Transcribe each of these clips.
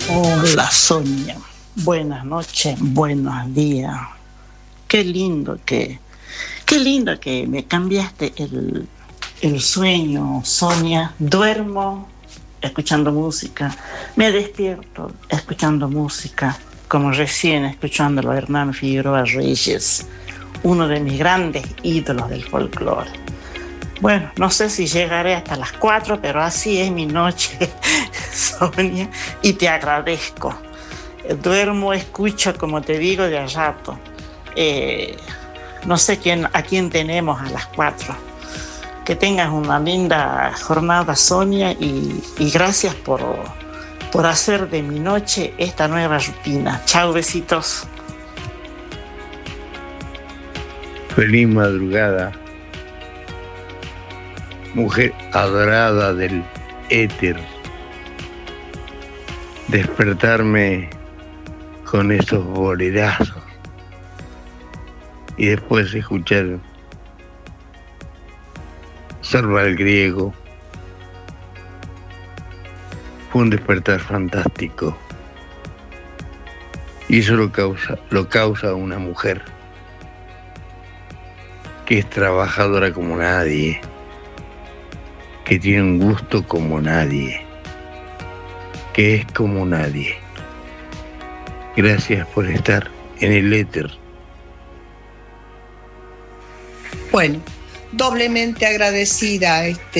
Hola Sonia, buenas noches, buenos días. Qué lindo que me cambiaste el sueño, Sonia. Duermo escuchando música, me despierto escuchando música, como recién escuchando a Hernán Figueroa Reyes, uno de mis grandes ídolos del folclore. Bueno, no sé si llegaré hasta las 4, pero así es mi noche, Sonia, y te agradezco. Duermo, escucho, como te digo, de a rato. No sé a quién tenemos a las 4. Que tengas una linda jornada, Sonia, y gracias por hacer de mi noche esta nueva rutina. Chao, besitos. Feliz madrugada, mujer adorada del éter. Despertarme con esos bolerazos y después escuchar Salva al Griego fue un despertar fantástico, y eso lo causa una mujer que es trabajadora como nadie, que tiene un gusto como nadie, que es como nadie. Gracias por estar en el éter. Bueno, doblemente agradecida,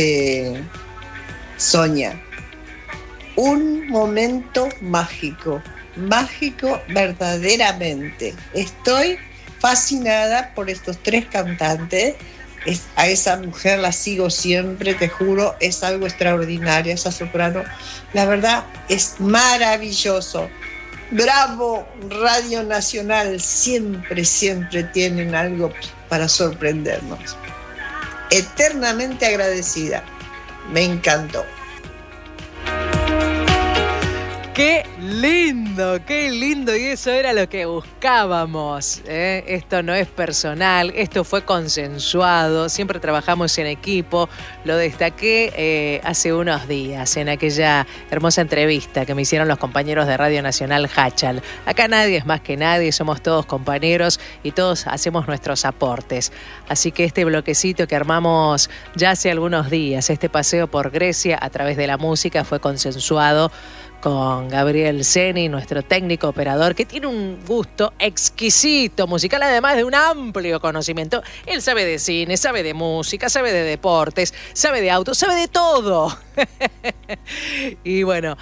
Sonia. Un momento mágico verdaderamente. Estoy fascinada por estos tres cantantes. A esa mujer la sigo siempre, te juro, es algo extraordinario, esa soprano. La verdad, es maravilloso. Bravo, Radio Nacional, siempre tienen algo para sorprendernos. Eternamente agradecida, me encantó. ¡Qué lindo! Y eso era lo que buscábamos, ¿eh? Esto no es personal, esto fue consensuado, siempre trabajamos en equipo. Lo destaqué hace unos días en aquella hermosa entrevista que me hicieron los compañeros de Radio Nacional Hachal. Acá nadie es más que nadie, somos todos compañeros y todos hacemos nuestros aportes. Así que este bloquecito que armamos ya hace algunos días, este paseo por Grecia a través de la música, fue consensuado con Gabriel Zeni, nuestro técnico operador, que tiene un gusto exquisito musical, además de un amplio conocimiento. Él sabe de cine, sabe de música, sabe de deportes, sabe de autos, sabe de todo. Y bueno,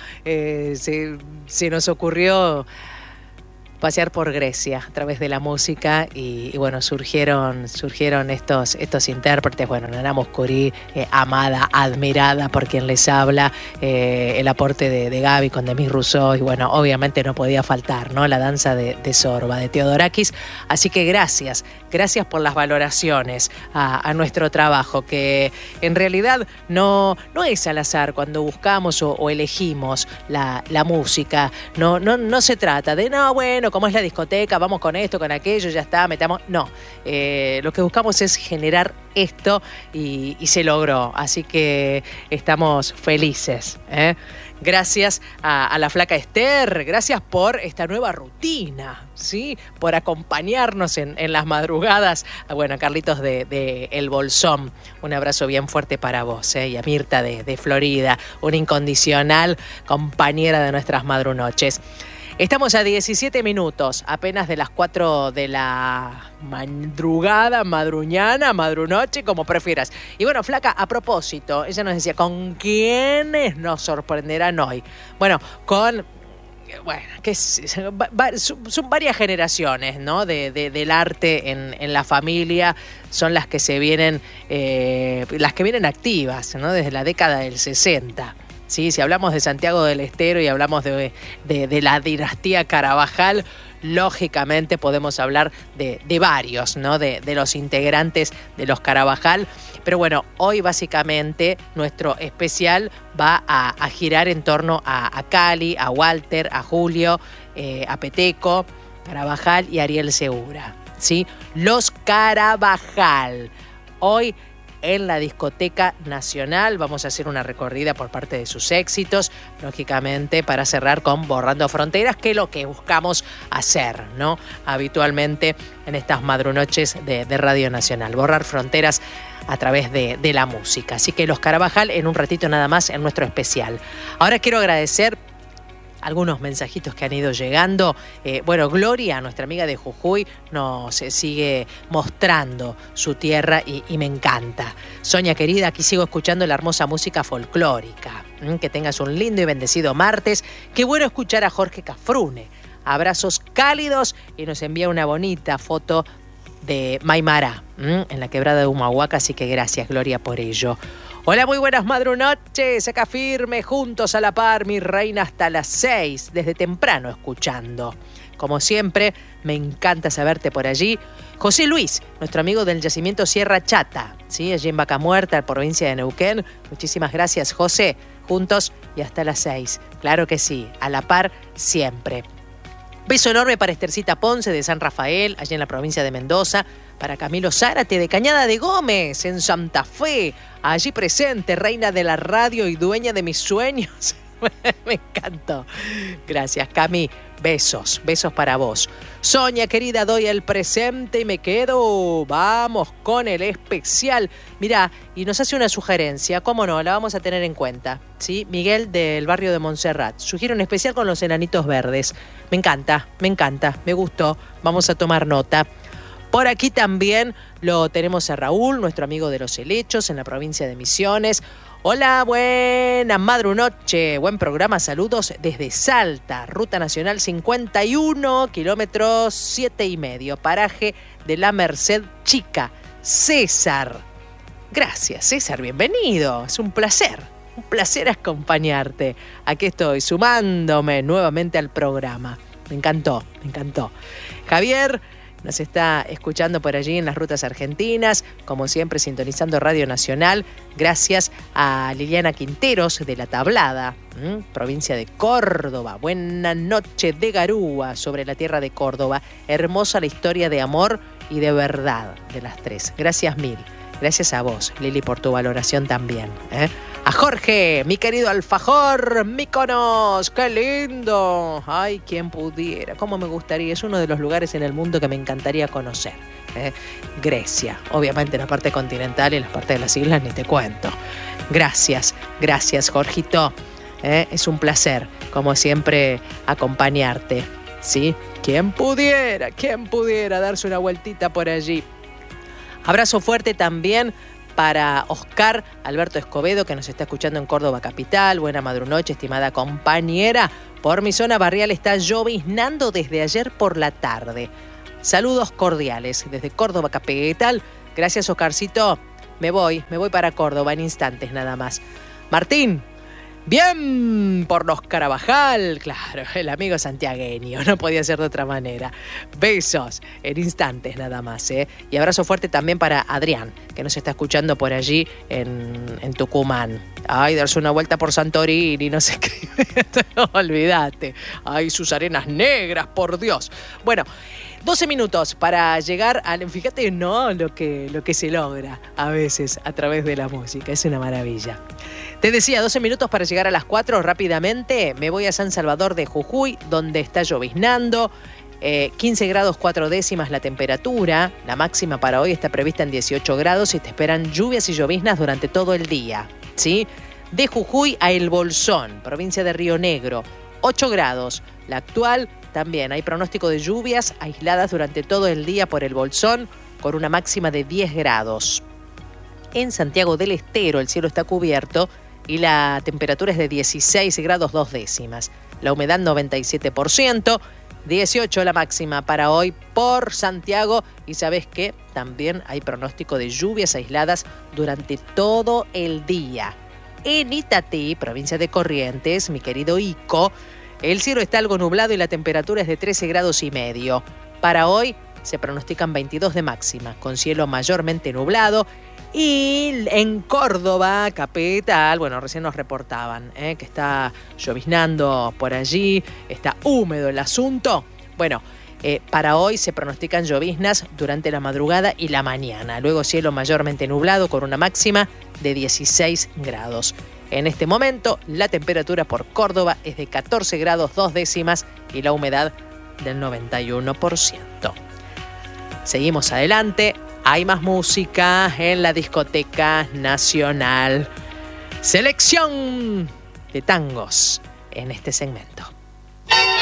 se nos ocurrió pasear por Grecia a través de la música y bueno, surgieron estos intérpretes, bueno, Nana Mouskouri, amada, admirada por quien les habla, el aporte de Gaby con Demis Rousseau y bueno, obviamente no podía faltar, ¿no? La danza de Sorba, de Theodorakis. Así que gracias por las valoraciones a nuestro trabajo, que en realidad no es al azar cuando buscamos o elegimos la música. No se trata de, no, bueno, como es la discoteca, vamos con esto, con aquello, ya está, metamos. No, lo que buscamos es generar esto y se logró. Así que estamos felices, ¿eh? Gracias a la flaca Esther, gracias por esta nueva rutina, ¿sí? Por acompañarnos en las madrugadas. Bueno, Carlitos de El Bolsón, un abrazo bien fuerte para vos, ¿eh? Y a Mirta de Florida, una incondicional compañera de nuestras madrunoches. Estamos a 17 minutos, apenas de las 4 de la madrugada, madruñana, madrunoche, como prefieras. Y bueno, flaca, a propósito, ella nos decía, ¿con quiénes nos sorprenderán hoy? Bueno, son varias generaciones, ¿no? Del arte en la familia, son las que vienen activas, ¿no? Desde la década del 60. Sí, si hablamos de Santiago del Estero y hablamos de la dinastía Carabajal, lógicamente podemos hablar de varios, ¿no? De los integrantes de los Carabajal. Pero bueno, hoy básicamente nuestro especial va a girar en torno a Cali, a Walter, a Julio, a Peteco, Carabajal y Ariel Segura, ¿sí? Los Carabajal. Hoy en la Discoteca Nacional. Vamos a hacer una recorrida por parte de sus éxitos, lógicamente para cerrar con Borrando Fronteras, que es lo que buscamos hacer, ¿no? Habitualmente en estas madrunoches de Radio Nacional, borrar fronteras a través de la música. Así que Los Carabajal en un ratito nada más en nuestro especial. Ahora quiero agradecer algunos mensajitos que han ido llegando. Gloria, nuestra amiga de Jujuy, nos sigue mostrando su tierra y me encanta. Sonia querida, aquí sigo escuchando la hermosa música folclórica. Que tengas un lindo y bendecido martes. Qué bueno escuchar a Jorge Cafrune. Abrazos cálidos y nos envía una bonita foto de Maimará, en la quebrada de Humahuaca, así que gracias, Gloria, por ello. Hola, muy buenas madrunoches, acá firme, juntos a la par, mi reina, hasta las 6, desde temprano escuchando. Como siempre, me encanta saberte por allí. José Luis, nuestro amigo del yacimiento Sierra Chata, ¿sí? Allí en Vaca Muerta, provincia de Neuquén. Muchísimas gracias, José. Juntos y hasta las 6. Claro que sí, a la par siempre. Beso enorme para Estercita Ponce de San Rafael, allá en la provincia de Mendoza. Para Camilo Zárate de Cañada de Gómez, en Santa Fe. Allí presente, reina de la radio y dueña de mis sueños. Me encantó. Gracias, Cami. Besos para vos. Sonia, querida, doy el presente y me quedo. Vamos con el especial. Mirá, y nos hace una sugerencia. ¿Cómo no? La vamos a tener en cuenta. ¿Sí? Miguel del barrio de Montserrat. Sugiere un especial con los Enanitos Verdes. Me encanta. Me gustó. Vamos a tomar nota. Por aquí también lo tenemos a Raúl, nuestro amigo de los helechos en la provincia de Misiones. Hola, buena madrunoche, buen programa, saludos desde Salta, Ruta Nacional 51, kilómetros 7,5, paraje de la Merced Chica. César. Gracias, César, bienvenido, es un placer acompañarte. Aquí estoy, sumándome nuevamente al programa. Me encantó. Javier nos está escuchando por allí en las rutas argentinas, como siempre sintonizando Radio Nacional. Gracias a Liliana Quinteros de La Tablada, provincia de Córdoba. Buena noche de Garúa, sobre la tierra de Córdoba. Hermosa la historia de amor y de verdad de las tres. Gracias mil. Gracias a vos, Lili, por tu valoración también. A Jorge, mi querido alfajor, Míconos, ¡qué lindo! Ay, quien pudiera, cómo me gustaría. Es uno de los lugares en el mundo que me encantaría conocer. Grecia, obviamente la parte continental y la parte de las islas ni te cuento. Gracias, Jorgito. Es un placer, como siempre, acompañarte. ¿Sí? ¿Quién pudiera darse una vueltita por allí? Abrazo fuerte también para Oscar Alberto Escobedo, que nos está escuchando en Córdoba capital. Buena madrunoche, estimada compañera. Por mi zona barrial está lloviznando desde ayer por la tarde. Saludos cordiales desde Córdoba capital. Gracias, Oscarcito. Me voy para Córdoba en instantes nada más. Martín. Bien por los Carabajal, claro, el amigo santiagueño, no podía ser de otra manera. Besos en instantes nada más, Y abrazo fuerte también para Adrián, que nos está escuchando por allí en Tucumán. Ay, darse una vuelta por Santorini, no se escribe, no, olvídate. Ay, sus arenas negras, por Dios. Bueno, 12 minutos para llegar al... Fíjate, no, lo que se logra a veces a través de la música, es una maravilla. Te decía, 12 minutos para llegar a las 4, rápidamente me voy a San Salvador de Jujuy, donde está lloviznando, 15 grados 4 décimas la temperatura, la máxima para hoy está prevista en 18 grados y te esperan lluvias y lloviznas durante todo el día, ¿sí? De Jujuy a El Bolsón, provincia de Río Negro, 8 grados, la actual también hay pronóstico de lluvias aisladas durante todo el día por El Bolsón, con una máxima de 10 grados. En Santiago del Estero el cielo está cubierto y la temperatura es de 16 grados 2 décimas. La humedad 97%, 18 la máxima para hoy por Santiago. Y ¿sabes qué? También hay pronóstico de lluvias aisladas durante todo el día. En Itatí, provincia de Corrientes, mi querido Ico, el cielo está algo nublado y la temperatura es de 13 grados y medio. Para hoy se pronostican 22 de máxima, con cielo mayormente nublado. Y en Córdoba capital, bueno, recién nos reportaban que está lloviznando por allí, está húmedo el asunto. Bueno, Para hoy se pronostican lloviznas durante la madrugada y la mañana. Luego cielo mayormente nublado con una máxima de 16 grados. En este momento la temperatura por Córdoba es de 14 grados 2 décimas y la humedad del 91%. Seguimos adelante. Hay más música en la Discoteca Nacional. Selección de tangos en este segmento.